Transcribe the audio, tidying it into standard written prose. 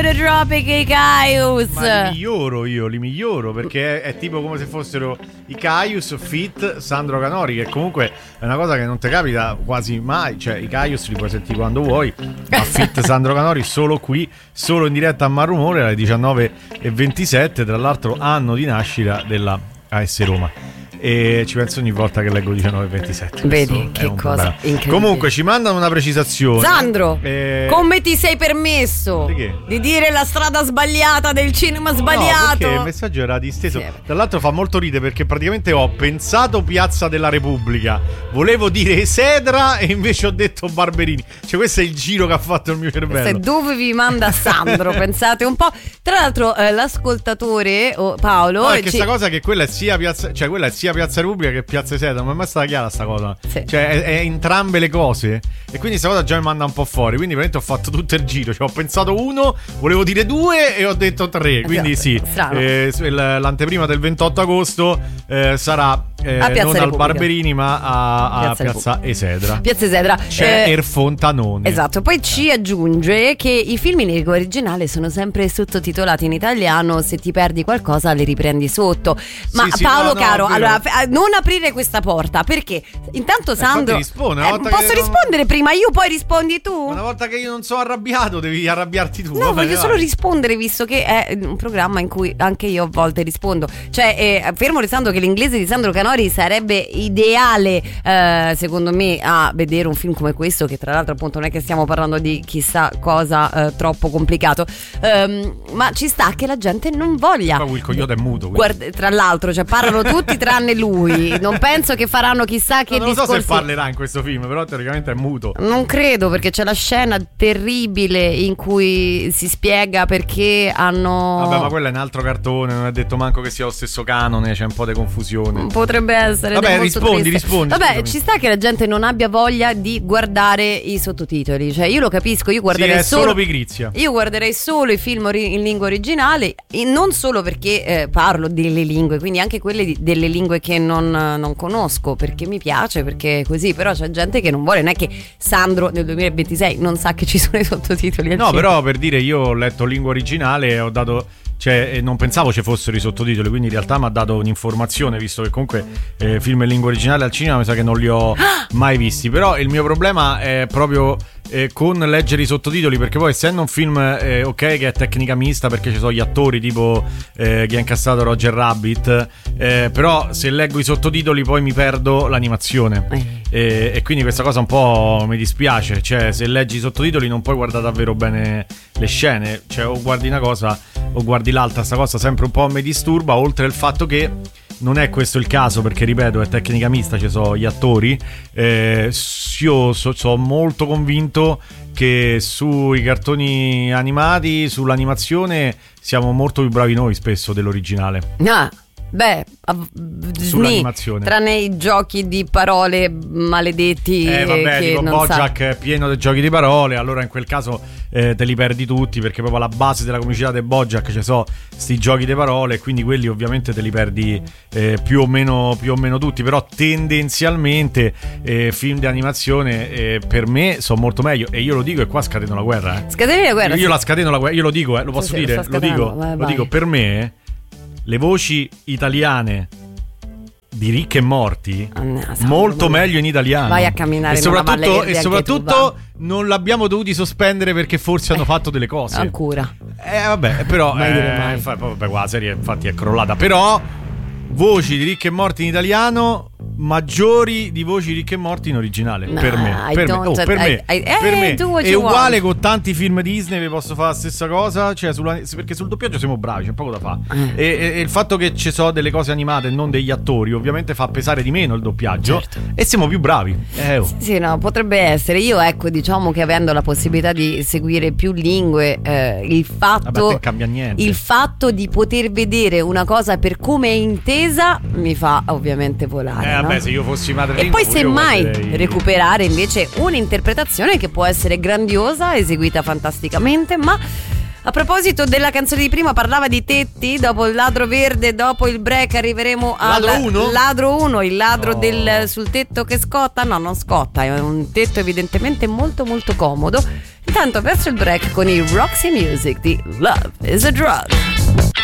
Neurotropic e i Caius. Ma li miglioro perché è tipo come se fossero i Caius fit Sandro Canori, che comunque è una cosa che non ti capita quasi mai. Cioè i Caius li puoi sentire quando vuoi, ma fit Sandro Canori solo qui, solo in diretta a Marrumore alle 19:27, tra l'altro anno di nascita della AS Roma. E ci penso ogni volta che leggo 19:27. Vedi che cosa incredibile. Comunque ci mandano una precisazione. Sandro, come ti sei permesso di dire la strada sbagliata del cinema sbagliato? No, perché il messaggio era disteso. Tra l'altro fa molto ridere perché praticamente ho pensato Piazza della Repubblica, volevo dire Esedra e invece ho detto Barberini. Cioè questo è il giro che ha fatto il mio cervello. Dove vi manda Sandro? Pensate un po'. Tra l'altro l'ascoltatore Paolo, no, è che sta cosa che quella è sia Piazza, cioè quella è sia Piazza Repubblica che Piazza Esedra, non è mai stata chiara sta cosa. Sì. Cioè è entrambe le cose. E quindi sta cosa già mi manda un po' fuori. Quindi veramente ho fatto tutto il giro. Cioè ho pensato uno, volevo dire due e ho detto tre. Quindi sì, l'anteprima del 28 agosto sarà non al Barberini ma a Piazza Esedra. Piazza Esedra. C'è Erfontanone. Esatto. Poi ci aggiunge che i film in lingua originale sono sempre sottotitolati in italiano. Se ti perdi qualcosa le riprendi sotto. Ma sì, Paolo caro, allora non aprire questa porta, perché intanto Sandro posso rispondere prima io, poi rispondi tu. Una volta che io non sono arrabbiato devi arrabbiarti tu. No, voglio solo rispondere, visto che è un programma in cui anche io a volte rispondo. Cioè fermo restando che l'inglese di Sandro Canori sarebbe ideale secondo me a vedere un film come questo, che tra l'altro appunto non è che stiamo parlando di chissà cosa troppo complicato, ma ci sta che la gente non voglia. Ma il coyote è muto, tra l'altro, cioè parlano tutti tranne lui. Non penso che faranno chissà che non discorsi. Non so se parlerà in questo film, però teoricamente è muto. Non credo, perché c'è la scena terribile in cui si spiega perché hanno... Vabbè, ma quello è un altro cartone, non è detto manco che sia lo stesso canone, c'è un po' di confusione. Potrebbe essere. Vabbè, rispondi. Vabbè, scusami. Ci sta che la gente non abbia voglia di guardare i sottotitoli. Cioè io lo capisco, io guarderei solo pigrizia. Io guarderei solo i film in lingua originale, e non solo perché parlo delle lingue, quindi anche quelle delle lingue che non conosco, perché mi piace, perché così. Però c'è gente che non vuole, non è che Sandro nel 2026 non sa che ci sono i sottotitoli al cinema. Però per dire, io ho letto lingua originale e ho dato... Cioè, non pensavo ci fossero i sottotitoli, quindi in realtà mi ha dato un'informazione, visto che comunque film in lingua originale al cinema mi sa che non li ho mai visti. Però il mio problema è proprio con leggere i sottotitoli, perché poi essendo un film ok che è tecnica mista, perché ci sono gli attori tipo che ha incassato Roger Rabbit, però se leggo i sottotitoli poi mi perdo l'animazione e quindi questa cosa un po' mi dispiace. Cioè, se leggi i sottotitoli non puoi guardare davvero bene le scene, cioè o guardi una cosa o guardi l'altra. Sta cosa sempre un po' mi disturba, oltre al fatto che non è questo il caso, perché ripeto è tecnica mista, ci sono gli attori. Io sono molto convinto che sui cartoni animati, sull'animazione siamo molto più bravi noi spesso dell'originale. Beh, sull'animazione, tranne i giochi di parole maledetti. Vabbè, che tipo non Bojack è pieno di giochi di parole. Allora in quel caso te li perdi tutti, perché proprio alla base della comicità di Bojack ci sono sti giochi di parole, e quindi quelli ovviamente te li perdi più o meno tutti. Però tendenzialmente film di animazione per me sono molto meglio, e io lo dico, e qua scateno la guerra. Scateni la guerra? Io la scateno la guerra, io lo dico, lo posso dire, lo dico, per me le voci italiane di Rick e Morty molto meglio in italiano. Vai a camminare e soprattutto non l'abbiamo dovuti sospendere perché forse hanno fatto delle cose ancora. Vabbè, però vabbè, qua la serie infatti è crollata. Però voci di Rick e Morty in italiano maggiori di voci di Rick e Morty in originale. Per me è uguale con tanti film Disney. Vi posso fare la stessa cosa, cioè perché sul doppiaggio siamo bravi, c'è poco da fare. E il fatto che ci sono delle cose animate e non degli attori ovviamente fa pesare di meno il doppiaggio, certo. E siamo più bravi. Sì, no, potrebbe essere. Io diciamo che avendo la possibilità di seguire più lingue, il fatto cambia niente. Il fatto di poter vedere una cosa per come è intesa mi fa ovviamente volare. Vabbè, se io fossi madrelingua, e poi semmai recuperare invece un'interpretazione che può essere grandiosa, eseguita fantasticamente, ma A proposito della canzone di prima, parlava di tetti, dopo il ladro verde, dopo il break arriveremo al ladro 1, il ladro sul tetto che scotta. No, non scotta, è un tetto evidentemente molto molto comodo. Intanto verso il break con i Roxy Music di Love is a Drug.